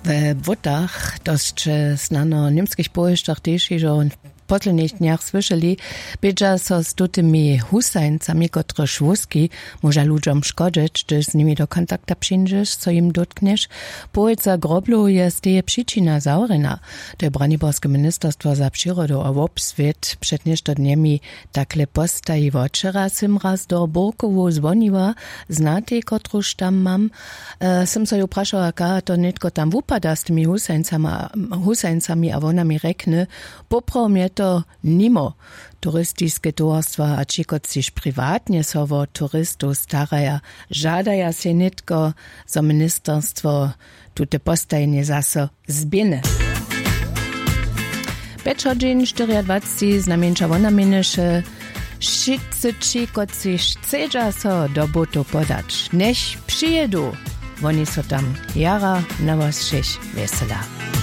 W Wotach, dość znano niemskich pojeżdżach też, że w posledných dniach słyšeli, byďa so s tutymi husajncami, kotrež wózki môže ľuďom škodiť, že s nimi do kontakta přijdeš, co im dotkneš. Pojedza groblu je steje příčina zaurena. To je Braniborské ministerstvo za přírodu a obsvět před něšto dněmi takle postají včera jsem raz do Borkovu zvoniła, znatý, kotruž tam mám. Jsem sa ju prašala, aká to netko tam vypadá s tými husajncami a ona mi rekne, poprvom je to nimo turistické towarstwa, a čikoci privatne so vo turistov staraja, žadaja se netko za ministerstvo tute postajenie zase zbine. 5:24 znamenča ona mineše, šice čikoci chcedža so do botu podać. Nech přijedu, oni so tam jara na was všech vesela.